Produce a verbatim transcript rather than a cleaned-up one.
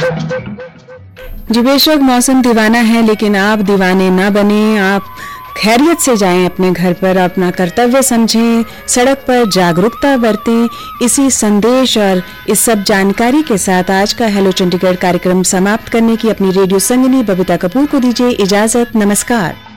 जी बेशक मौसम दीवाना है, लेकिन आप दीवाने ना बने। आप खैरियत से जाएं अपने घर पर, अपना कर्तव्य समझें, सड़क पर जागरूकता बरतें। इसी संदेश और इस सब जानकारी के साथ आज का हेलो चंडीगढ़ कार्यक्रम समाप्त करने की अपनी रेडियो संगिनी बबीता कपूर को दीजिए इजाजत। नमस्कार।